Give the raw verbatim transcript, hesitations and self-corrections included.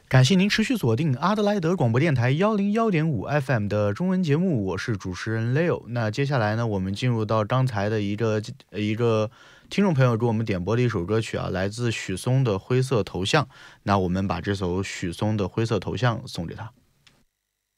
感谢您持续锁定阿德莱德广播电台幺零幺点五 F M 的中文节目，我是主持人 Leo。那接下来呢，我们进入到刚才的一个一个听众朋友给我们点播的一首歌曲啊，来自许嵩的《灰色头像》。那我们把这首许嵩的《灰色头像》送给他。